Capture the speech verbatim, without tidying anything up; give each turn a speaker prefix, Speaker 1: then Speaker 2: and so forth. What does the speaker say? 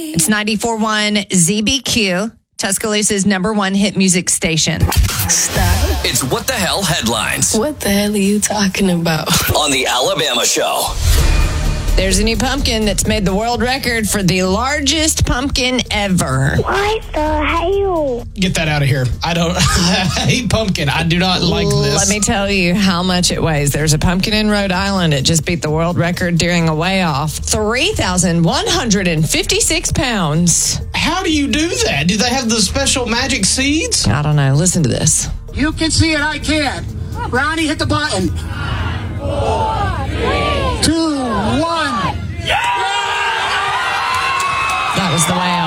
Speaker 1: It's ninety-four point one Z B Q, Tuscaloosa's number one hit music station.
Speaker 2: Stop.
Speaker 3: It's What the Hell Headlines.
Speaker 2: What the hell are you talking about?
Speaker 3: On the Alabama Show.
Speaker 1: There's a new pumpkin that's made the world record for the largest pumpkin ever.
Speaker 4: What the hell?
Speaker 5: Get that out of here. I don't I hate pumpkin. I do not like this.
Speaker 1: Let me tell you how much it weighs. There's a pumpkin in Rhode Island. It just beat the world record during a weigh-off. three thousand one hundred fifty-six pounds.
Speaker 5: How do you do that? Do they have the special magic seeds?
Speaker 1: I don't know. Listen to this.
Speaker 6: You can see it. I can. Ronnie, hit the button. Four, three, two, one.
Speaker 1: That was the way